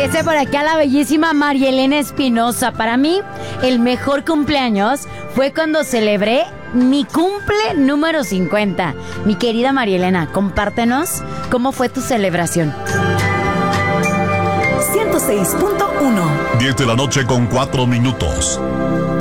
Dice por acá la bellísima María Elena Espinosa. Para mí, el mejor cumpleaños fue cuando celebré mi cumple número 50. Mi querida María Elena, compártenos cómo fue tu celebración. 106.1. 10 de la noche con 4 minutos.